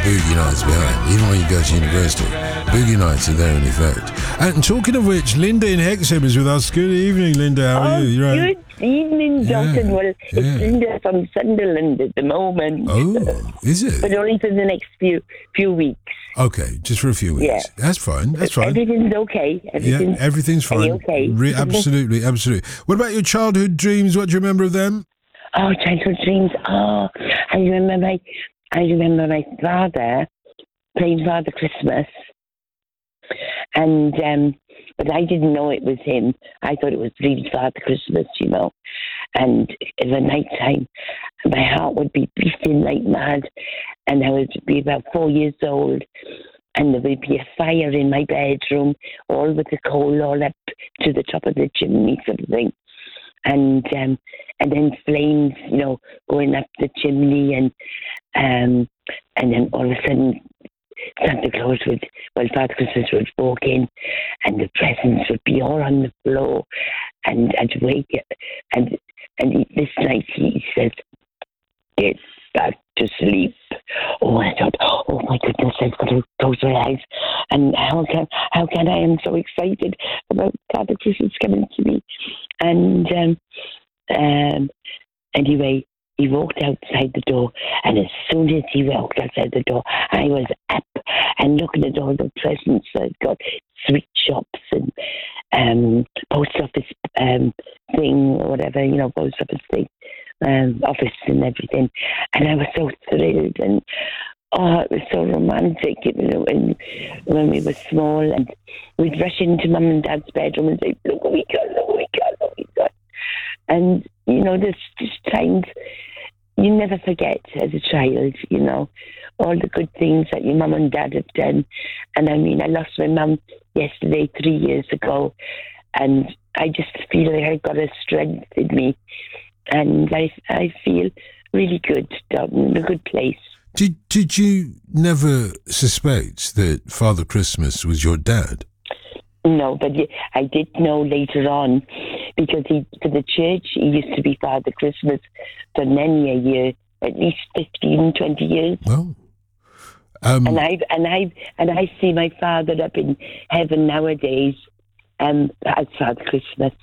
boogie nights behind, even when you go to university. Boogie nights are there in effect. And talking of which, Linda in Hexham is with us. Good evening, Linda. How are you? You're right. Good evening, Dalton. Well, it's Linda from Sunderland at the moment. Oh, is it? But only for the next few weeks. Okay, just for a few weeks. Yeah. That's fine. That's fine. Everything's okay. Everything's fine. Okay. Absolutely, absolutely. What about your childhood dreams? What do you remember of them? Oh, childhood dreams. Oh, I remember my father playing Father Christmas, and but I didn't know it was him. I thought it was really Father Christmas, you know. And in the night time, my heart would be beating like mad, and I would be about 4 years old, and there would be a fire in my bedroom, all with the coal all up to the top of the chimney, sort of thing. And then flames, you know, going up the chimney, and then all of a sudden Santa Claus Father Christmas would walk in, and the presents would be all on the floor, and I'd wake up, and this night he says, "Get back to sleep." Oh, I thought, oh my goodness, I've got to close my eyes. And how can I am so excited about Father Christmas coming to me. And anyway, he walked outside the door, and as soon as he walked outside the door, I was up and looking at all the presents I've got, sweet shops and post office thing or whatever, you know, post office thing. Office and everything, and I was so thrilled, and it was so romantic, you know, when we were small, and we'd rush into Mum and Dad's bedroom and say, "Look what we got, look what we got, look what we got." And you know, there's just times you never forget as a child, you know, all the good things that your mum and dad have done. And I mean, I lost my mum yesterday, 3 years ago, and I just feel like I got a strength in me. And I feel really good, in a good place. Did you never suspect that Father Christmas was your dad? No, but I did know later on, because for the church, he used to be Father Christmas for many a year, at least 15, 20 years. Well, and I see my father up in heaven nowadays as Father Christmas.